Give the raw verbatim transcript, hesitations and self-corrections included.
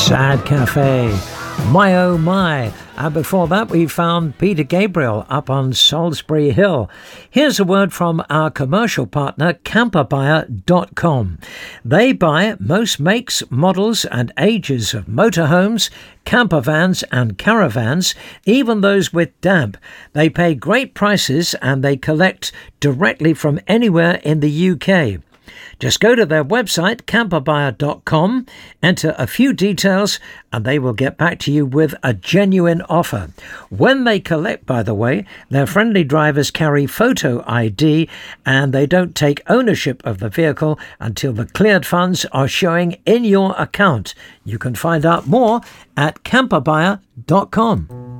Sad Cafe, My Oh My. And before that, we found Peter Gabriel up on Salisbury Hill. Here's a word from our commercial partner, camper buyer dot com. They buy most makes, models and ages of motorhomes, camper vans and caravans, even those with damp. They pay great prices and they collect directly from anywhere in the U K. Just go to their website, camper buyer dot com, enter a few details, and they will get back to you with a genuine offer. When they collect, by the way, their friendly drivers carry photo I D, and they don't take ownership of the vehicle until the cleared funds are showing in your account. You can find out more at camper buyer dot com.